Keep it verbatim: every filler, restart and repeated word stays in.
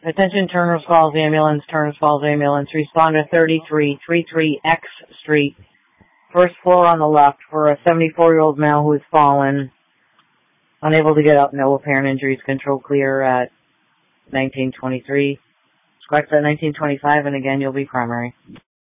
Attention Turner's Falls Ambulance, Turner's Falls Ambulance. Respond to thirty-three thirty-three X Street, first floor on the left, for a seventy-four-year-old male who has fallen. Unable to get up, no apparent injuries, control clear at nineteen twenty-three. Squawks at nineteen twenty-five, and again, you'll be primary.